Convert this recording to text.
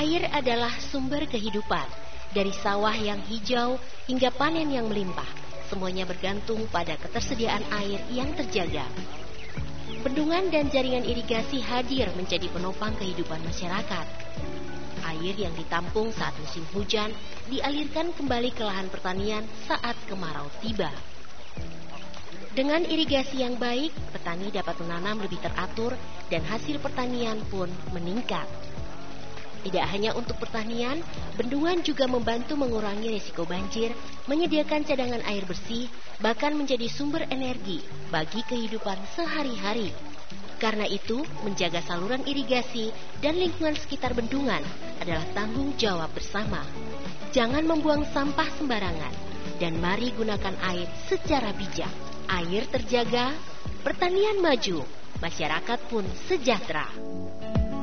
Air adalah sumber kehidupan. Dari sawah yang hijau hingga panen yang melimpah, semuanya bergantung pada ketersediaan air yang terjaga. Bendungan dan jaringan irigasi hadir menjadi penopang kehidupan masyarakat. Air yang ditampung saat musim hujan dialirkan kembali ke lahan pertanian saat kemarau tiba. Dengan irigasi yang baik, petani dapat menanam lebih teratur dan hasil pertanian pun meningkat. Tidak hanya untuk pertanian, bendungan juga membantu mengurangi risiko banjir, menyediakan cadangan air bersih, bahkan menjadi sumber energi bagi kehidupan sehari-hari. Karena itu, menjaga saluran irigasi dan lingkungan sekitar bendungan adalah tanggung jawab bersama. Jangan membuang sampah sembarangan, dan mari gunakan air secara bijak. Air terjaga, pertanian maju, masyarakat pun sejahtera.